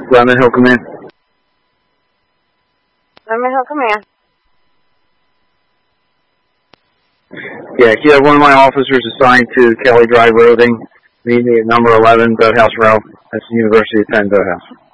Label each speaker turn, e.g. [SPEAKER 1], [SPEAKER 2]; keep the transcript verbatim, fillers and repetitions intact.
[SPEAKER 1] Lemon Hill Command.
[SPEAKER 2] Lemon Hill Command.
[SPEAKER 1] Yeah, you have one of my officers assigned to Kelly Drive Roving. Meet me at number eleven, Boathouse Row. That's the University of Penn Boathouse.